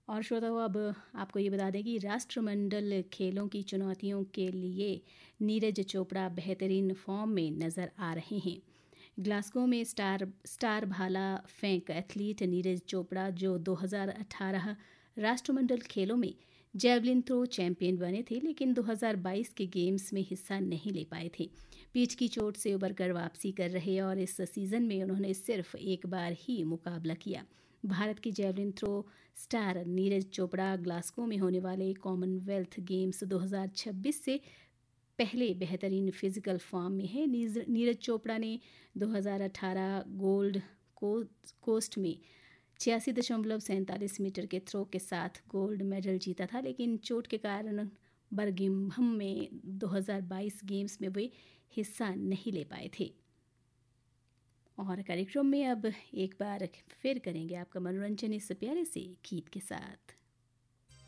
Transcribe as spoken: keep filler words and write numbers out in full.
और श्रोताओं, अब आपको ये बता दें कि राष्ट्रमंडल खेलों की चुनौतियों के लिए नीरज चोपड़ा बेहतरीन फॉर्म में नज़र आ रहे हैं। ग्लासगो में स्टार स्टार भाला फेंक एथलीट नीरज चोपड़ा, जो दो हज़ार अठारह राष्ट्रमंडल खेलों में जैवलिन थ्रो चैंपियन बने थे, लेकिन दो हज़ार बाईस के गेम्स में हिस्सा नहीं ले पाए थे। पीठ की चोट से उबर कर वापसी कर रहे और इस सीज़न में उन्होंने सिर्फ एक बार ही मुकाबला किया। भारत के javelin throw star Neeraj Chopra Glasgow में होने वाले कॉमनवेल्थ गेम्स दो हज़ार छब्बीस से पहले बेहतरीन फिजिकल फॉर्म में है। नीरज चोपड़ा ने दो हज़ार अठारह गोल्ड को, कोस्ट में छियासी दशमलव सैंतालीस मीटर के थ्रो के साथ गोल्ड मेडल जीता था, लेकिन चोट के कारण बर्मिंघम में दो हज़ार बाईस गेम्स में वे हिस्सा नहीं ले पाए थे। और कार्यक्रम में अब एक बार फिर करेंगे आपका मनोरंजन इस प्यारे से गीत के साथ।